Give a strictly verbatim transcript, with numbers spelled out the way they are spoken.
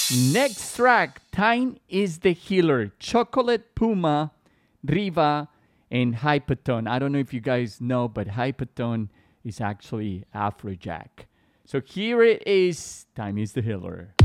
Next track, Time is the Healer. Chocolate Puma, Riva, and Hypotone. I don't know if you guys know, but Hypotone is actually Afrojack. So here it is, Time is the Healer.